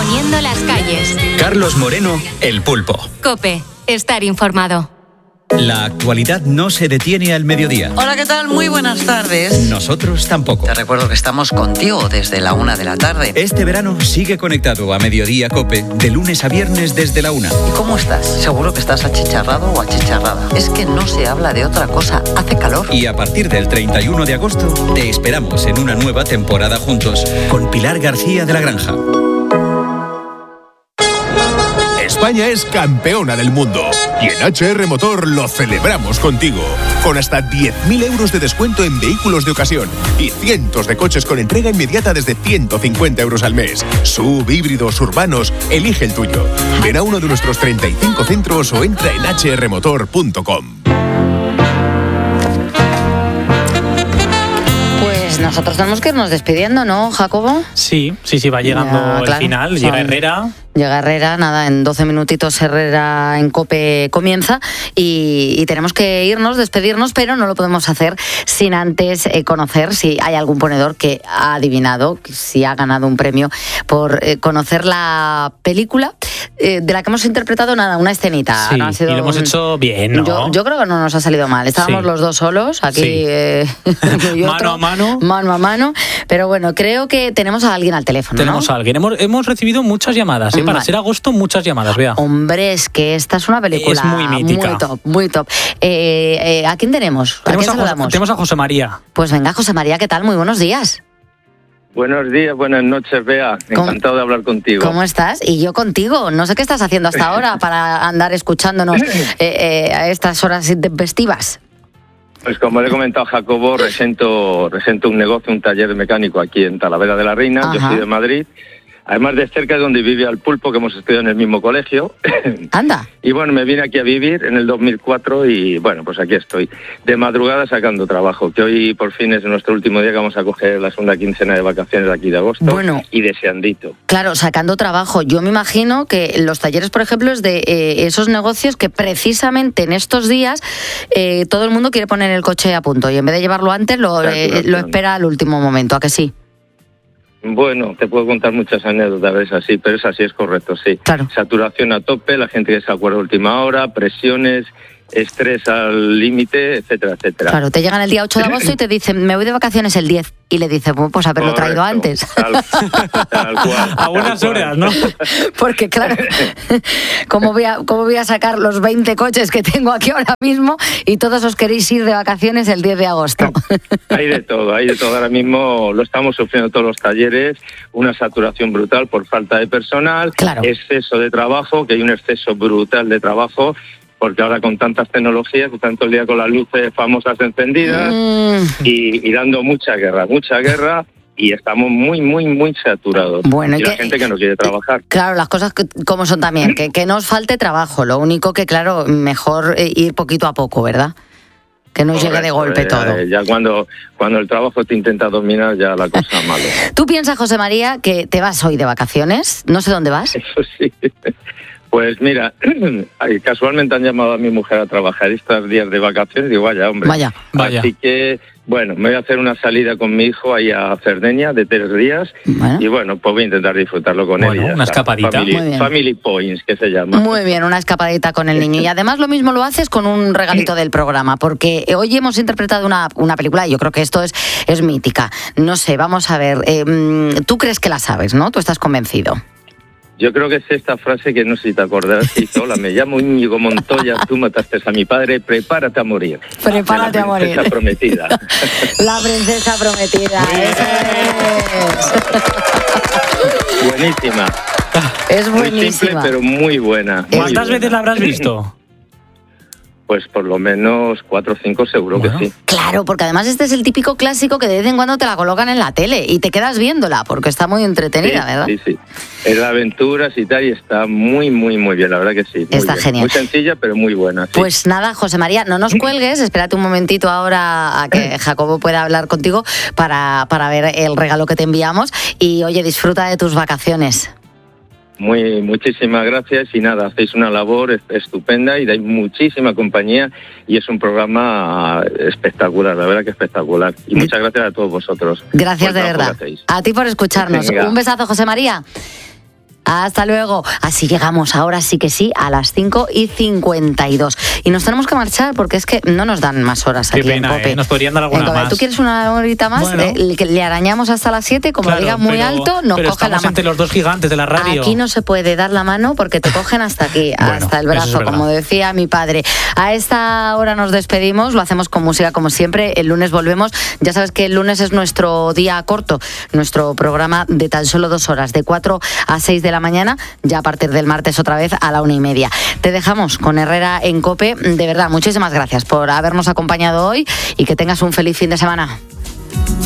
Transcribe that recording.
Poniendo las calles. Carlos Moreno, El Pulpo. COPE. Estar informado. La actualidad no se detiene al mediodía. Hola, ¿qué tal? Muy buenas tardes. Nosotros tampoco. Te recuerdo que estamos contigo desde la 1 de la tarde. Este verano sigue conectado a Mediodía COPE, de lunes a viernes desde la 1. ¿Y cómo estás? ¿Seguro que estás achicharrado o achicharrada? Es que no se habla de otra cosa. Hace calor. Y a partir del 31 de agosto, te esperamos en una nueva temporada juntos, con Pilar García de la Granja. España es campeona del mundo y en HR Motor lo celebramos contigo, con hasta 10.000 euros de descuento en vehículos de ocasión y cientos de coches con entrega inmediata desde 150 euros al mes. SUV, híbridos, urbanos, elige el tuyo. Ven a uno de nuestros 35 centros o entra en hrmotor.com. Pues nosotros tenemos que irnos despidiendo, ¿no, Jacobo? Sí, va llegando el final, llega Herrera. Llega Herrera, nada, en 12 minutitos Herrera en COPE comienza y tenemos que irnos, despedirnos, pero no lo podemos hacer sin antes conocer si hay algún ponedor que ha adivinado, si ha ganado un premio por conocer la película de la que hemos interpretado una escenita. Sí, no ha sido y lo hemos hecho bien, ¿no? Yo creo que no nos ha salido mal. Estábamos los dos solos, aquí y otro, mano a mano, pero bueno, creo que tenemos a alguien al teléfono, Tenemos a alguien. Hemos recibido muchas llamadas, para ser agosto, muchas llamadas, vea. Hombre, es que esta es una película es muy mítica. Muy top. ¿A quién tenemos? Tenemos a José María. Pues venga, José María, ¿qué tal? Muy buenos días. Buenos días, buenas noches, Bea. Encantado de hablar contigo. ¿Cómo estás? Y yo contigo. No sé qué estás haciendo hasta ahora para andar escuchándonos a estas horas intempestivas. Pues como le he comentado a Jacobo, resento un negocio, un taller mecánico aquí en Talavera de la Reina. Ajá. Yo soy de Madrid. Además de cerca es donde vive el Pulpo, que hemos estudiado en el mismo colegio. Anda. Y bueno, me vine aquí a vivir en el 2004 y bueno, pues aquí estoy. De madrugada sacando trabajo, que hoy por fin es nuestro último día que vamos a coger la segunda quincena de vacaciones de aquí de agosto. Bueno, y deseandito. Claro, sacando trabajo. Yo me imagino que los talleres, por ejemplo, es de esos negocios que precisamente en estos días todo el mundo quiere poner el coche a punto y en vez de llevarlo antes lo espera al último momento, ¿a que sí? Bueno, te puedo contar muchas anécdotas de esas, sí, pero es así, es correcto, sí. Claro. Saturación a tope, la gente que se acuerda a última hora, presiones, estrés al límite, etcétera, etcétera. Claro, te llegan el día 8 de agosto y te dicen, me voy de vacaciones el 10. Y le dices, bueno, pues haberlo traído antes. Tal cual. A buenas horas, ¿no? Porque claro, ¿cómo voy a sacar los 20 coches que tengo aquí ahora mismo y todos os queréis ir de vacaciones el 10 de agosto? Hay de todo. Ahora mismo lo estamos sufriendo todos los talleres, una saturación brutal por falta de personal, claro. Exceso de trabajo, que hay un exceso brutal de trabajo, porque ahora con tantas tecnologías, están todo el día con las luces famosas encendidas y dando mucha guerra y estamos muy saturados. Bueno, y la gente que no quiere trabajar. Claro, las cosas como son también, que no os falte trabajo, lo único que claro, mejor ir poquito a poco, ¿verdad? Que no llegue de golpe todo. Ya cuando el trabajo te intenta dominar, ya la cosa es malo. ¿Tú piensas, José María, que te vas hoy de vacaciones? No sé dónde vas. Eso sí. Pues mira, casualmente han llamado a mi mujer a trabajar estos días de vacaciones. Digo, vaya, hombre. Vaya. Así que, bueno, me voy a hacer una salida con mi hijo ahí a Cerdeña de 3 días. Bueno. Y bueno, pues voy a intentar disfrutarlo con él. Una escapadita. Family Points, que se llama. Muy bien, una escapadita con el niño. Y además lo mismo lo haces con un regalito del programa, porque hoy hemos interpretado una película y yo creo que esto es mítica. No sé, vamos a ver. Tú crees que la sabes, ¿no? Tú estás convencido. Yo creo que es esta frase que no sé si te acordarás. Dice, hola, me llamo Íñigo Montoya, tú mataste a mi padre, prepárate a morir. Prepárate a morir. La princesa prometida. La princesa prometida, eso es. Buenísima. Es buenísima. Muy simple, pero muy buena. ¿Cuántas veces la habrás visto? Pues por lo menos 4 o 5 seguro que sí. Claro, porque además este es el típico clásico que de vez en cuando te la colocan en la tele y te quedas viéndola porque está muy entretenida, sí, ¿verdad? Sí. Es de aventuras y tal y está muy bien, la verdad que sí. Está genial. Muy sencilla, pero muy buena. Sí. Pues nada, José María, no nos cuelgues, espérate un momentito ahora a que Jacobo pueda hablar contigo para ver el regalo que te enviamos y oye, disfruta de tus vacaciones. Muchísimas gracias y nada, hacéis una labor estupenda y dais muchísima compañía y es un programa espectacular, la verdad que espectacular. Y muchas gracias a todos vosotros. Gracias de verdad. A ti por escucharnos. Venga. Un besazo, José María. Hasta luego. Así llegamos, ahora sí que sí, a las 5:52. Y nos tenemos que marchar porque es que no nos dan más horas aquí. Qué pena, en COPE. Nos podrían dar alguna más. ¿Tú quieres una horita más? Bueno. Le arañamos hasta las 7, como lo digas muy alto, nos cogen la mano. Entre los dos gigantes de la radio. Aquí no se puede dar la mano porque te cogen hasta aquí, hasta el brazo, como decía mi padre. A esta hora nos despedimos, lo hacemos con música como siempre. El lunes volvemos. Ya sabes que el lunes es nuestro día corto, nuestro programa de tan solo 2 horas, de 4 a 6 de la mañana, ya a partir del martes otra vez a la 1:30. Te dejamos con Herrera en COPE. De verdad, muchísimas gracias por habernos acompañado hoy y que tengas un feliz fin de semana.